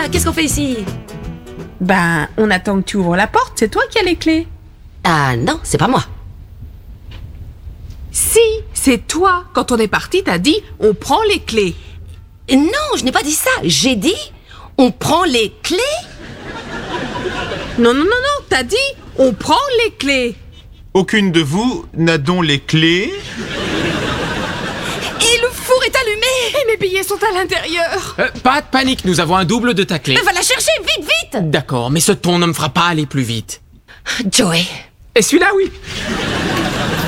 Qu'est-ce qu'on fait ici? Ben, on attend que tu ouvres la porte, c'est toi qui as les clés. Ah non, c'est pas moi. Si, c'est toi. Quand on est parti, t'as dit « on prend les clés ». Non, je n'ai pas dit ça. J'ai dit, on prend les clés. Non, t'as dit « on prend les clés ». Aucune de vous n'a donc les clés? Et le four est allumé. Et mes billets sont à l'intérieur. Pas de panique, nous avons un double de ta clé. Va la chercher, vite, vite. D'accord, mais ce ton ne me fera pas aller plus vite. Joey. Et celui-là, oui.